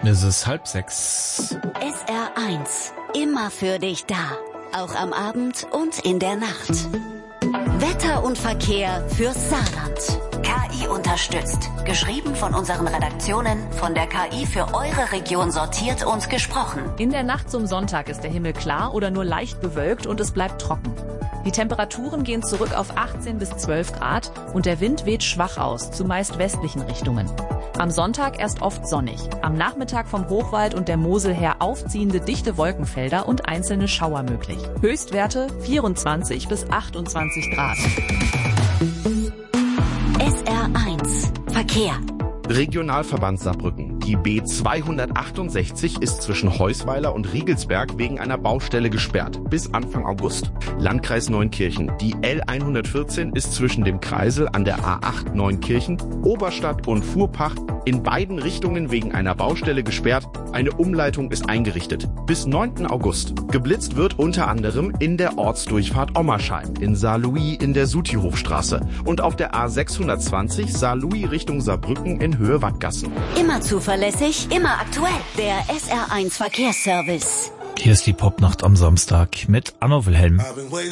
Es ist 5:30. SR1, immer für dich da. Auch am Abend und in der Nacht. Wetter und Verkehr fürs Saarland. KI unterstützt. Geschrieben von unseren Redaktionen, von der KI für eure Region sortiert und gesprochen. In der Nacht zum Sonntag ist der Himmel klar oder nur leicht bewölkt und es bleibt trocken. Die Temperaturen gehen zurück auf 18 bis 12 Grad und der Wind weht schwach aus, zumeist westlichen Richtungen. Am Sonntag erst oft sonnig. Am Nachmittag vom Hochwald und der Mosel her aufziehende dichte Wolkenfelder und einzelne Schauer möglich. Höchstwerte 24 bis 28 Grad. SR1 Verkehr. Regionalverband Saarbrücken. Die B268 ist zwischen Heusweiler und Riegelsberg wegen einer Baustelle gesperrt bis Anfang August. Landkreis Neunkirchen. Die L114 ist zwischen dem Kreisel an der A8 Neunkirchen, Oberstadt und Fuhrpach in beiden Richtungen wegen einer Baustelle gesperrt. Eine Umleitung ist eingerichtet. Bis 9. August. Geblitzt wird unter anderem in der Ortsdurchfahrt Ommersheim, in Saarlouis in der Sutihofstraße und auf der A620 Saarlouis Richtung Saarbrücken in Höhe Wattgassen. Immer zuverlässig, immer aktuell. Der SR1 Verkehrsservice. Hier ist die Popnacht am Samstag mit Anno Wilhelm.